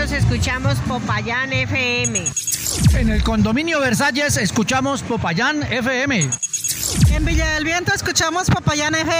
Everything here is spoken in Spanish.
nosotros escuchamos Popayán FM. En el condominio Versalles escuchamos Popayán FM. En Villa del Viento escuchamos Popayán FM.